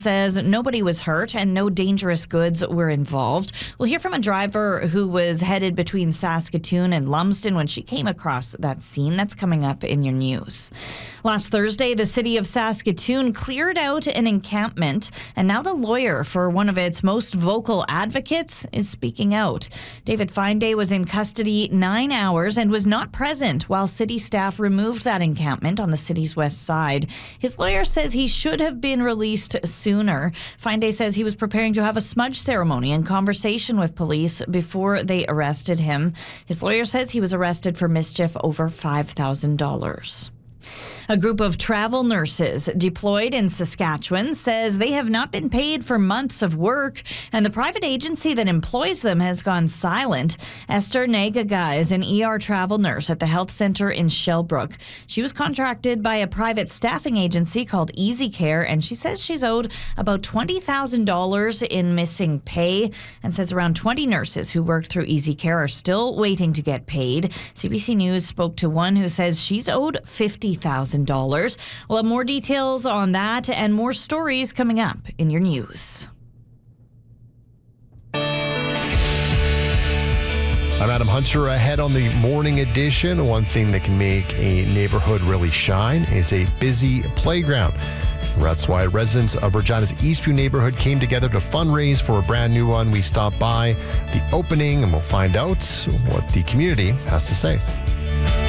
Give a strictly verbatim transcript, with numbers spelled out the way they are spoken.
says nobody was hurt and no dangerous goods were involved. We'll hear from a driver who was headed between Saskatoon and Lumsden when she came across that scene. That's coming up in your news. Last Thursday, the city of Saskatoon cleared out an encampment, and now the lawyer for one of its most vocal advocates is speaking out. David Fineday was in custody nine hours and was not present while city staff removed that encampment on the city's west side. His lawyer says he should have been released sooner. Fineday says he was preparing to have a smudge ceremony and conversation with police before they arrested him. His lawyer says he was arrested for mischief over five thousand dollars. A group of travel nurses deployed in Saskatchewan says they have not been paid for months of work, and the private agency that employs them has gone silent. Esther Nagaga is an E R travel nurse at the health center in Shellbrook. She was contracted by a private staffing agency called Easy Care, and she says she's owed about twenty thousand dollars in missing pay, and says around twenty nurses who worked through Easy Care are still waiting to get paid. C B C News spoke to one who says she's owed fifty thousand dollars. We'll have more details on that and more stories coming up in your news. I'm Adam Hunter. Ahead on the morning edition, one thing that can make a neighborhood really shine is a busy playground. That's why residents of Regina's Eastview neighborhood came together to fundraise for a brand new one. We stopped by the opening and we'll find out what the community has to say.